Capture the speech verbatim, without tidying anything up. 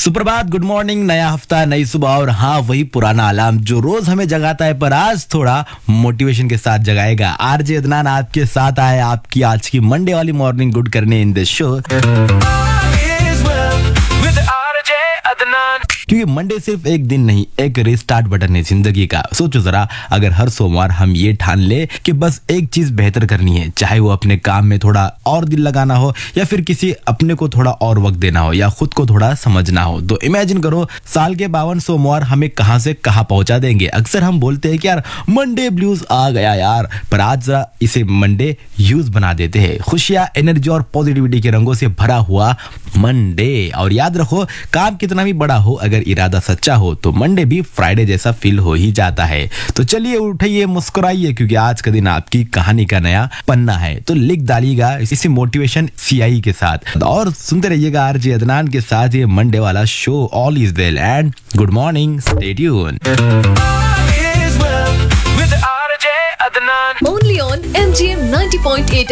सुप्रभात, good morning, नया हफ्ता, नई सुबह और हाँ वही पुराना अलार्म जो रोज हमें जगाता है पर आज थोड़ा मोटिवेशन के साथ जगाएगा। आरजे अदनान आपके साथ आए आपकी आज की मंडे वाली मॉर्निंग गुड करने इन दिस शो, क्योंकि मंडे सिर्फ एक दिन नहीं, एक रिस्टार्ट बटन है जिंदगी का। सोचो जरा, अगर हर सोमवार हम ये ठान ले कि बस एक चीज बेहतर करनी है, चाहे वो अपने काम में थोड़ा और दिल लगाना हो या फिर किसी अपने को थोड़ा और वक्त देना हो या खुद को थोड़ा समझना हो, तो इमेजिन करो साल के बावन सोमवार हमें कहां से कहां पहुंचा देंगे। अक्सर हम बोलते हैं कि यार मंडे ब्लूज आ गया यार, पर आज जरा इसे मंडे यूज बना देते हैं। खुशियां, एनर्जी और पॉजिटिविटी के रंगों से भरा हुआ मंडे। और याद रखो, काम कितना भी बड़ा हो, अगर इरादा सच्चा हो तो मंडे भी फ्राइडे जैसा फील हो ही जाता है। तो चलिए उठाइए, मुस्कुराइए, क्योंकि आज का दिन आपकी कहानी का नया पन्ना है। तो लिख डालिएगा इसी मोटिवेशन सीआई के साथ और सुनते रहिएगा आरजे अदनान के साथ ये मंडे वाला show. All is well and good morning, stay tuned. Only on M G M ninety point eight